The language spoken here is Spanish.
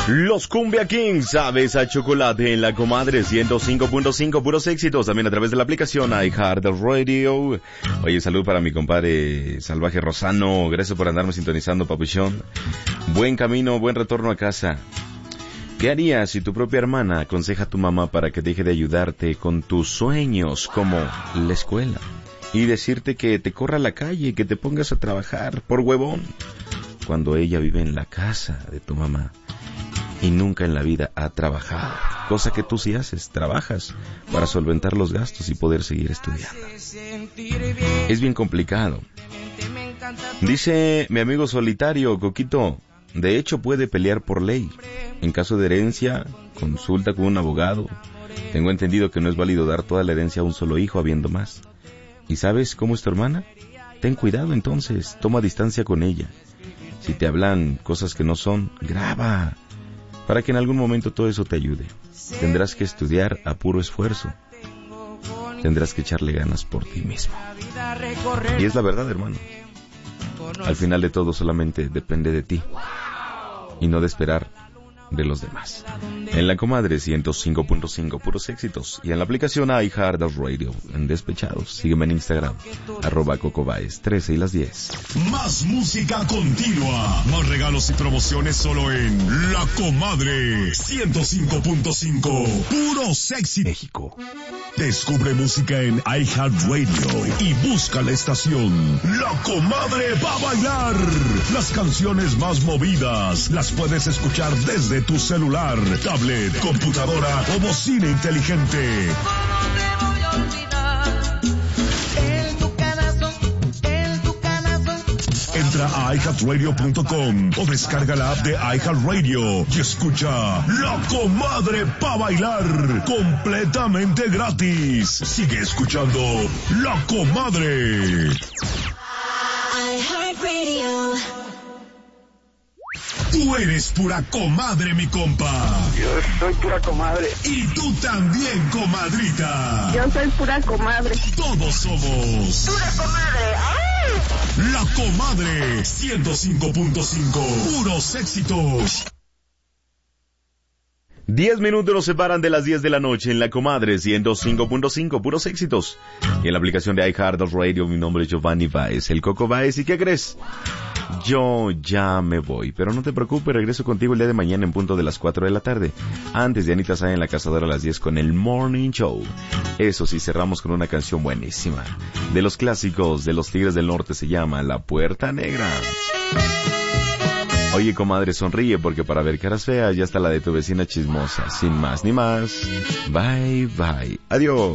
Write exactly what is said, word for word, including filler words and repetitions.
Los Cumbia Kings, sabes a chocolate en la comadre ciento cinco punto cinco, puros éxitos, también a través de la aplicación iHeartRadio. Oye, salud para mi compadre Salvaje Rosano, gracias por andarme sintonizando, papuchón. Buen camino, buen retorno a casa. ¿Qué harías si tu propia hermana aconseja a tu mamá para que deje de ayudarte con tus sueños como la escuela y decirte que te corra a la calle y que te pongas a trabajar por huevón, cuando ella vive en la casa de tu mamá y nunca en la vida ha trabajado? Cosa que tú sí haces, trabajas para solventar los gastos y poder seguir estudiando. Es bien complicado. Dice mi amigo solitario, Coquito, de hecho puede pelear por ley. En caso de herencia, consulta con un abogado. Tengo entendido que no es válido dar toda la herencia a un solo hijo habiendo más. ¿Y sabes cómo es tu hermana? Ten cuidado entonces, toma distancia con ella. Si te hablan cosas que no son, graba, para que en algún momento todo eso te ayude. Tendrás que estudiar a puro esfuerzo. Tendrás que echarle ganas por ti mismo. Y es la verdad, hermano. Al final de todo solamente depende de ti y no de esperar de los demás. En la comadre ciento cinco punto cinco, puros éxitos, y en la aplicación iHeartRadio, en Despechados. Sígueme en Instagram, arroba cocobaes trece y las diez. Más música continua, más regalos y promociones solo en La Comadre ciento cinco punto cinco, puros éxitos. México. Descubre música en iHeartRadio y busca la estación La Comadre va a bailar. Las canciones más movidas las puedes escuchar desde tu celular, tablet, computadora o bocina inteligente. Entra a i heart radio punto com o descarga la app de iHeartRadio y escucha La Comadre pa' bailar completamente gratis. Sigue escuchando La Comadre. iHeartRadio. Tú eres pura comadre, mi compa. Yo soy pura comadre. Y tú también, comadrita. Yo soy pura comadre. Todos somos Pura comadre. ¡Ay! La Comadre ciento cinco punto cinco. Puros éxitos. Diez minutos nos separan de las diez de la noche en la comadre ciento cinco punto cinco, puros éxitos. Y en la aplicación de iHeartRadio, mi nombre es Giovanni Baez, el Coco Baez. ¿Y qué crees? Yo ya me voy, pero no te preocupes, regreso contigo el día de mañana en punto de las cuatro de la tarde. Antes de Anita Sae en la Cazadora a las diez con el Morning Show. Eso sí, cerramos con una canción buenísima. De los clásicos de los Tigres del Norte, se llama La Puerta Negra. Oye, comadre, sonríe porque para ver caras feas ya está la de tu vecina chismosa. Sin más ni más. Bye, bye. Adiós.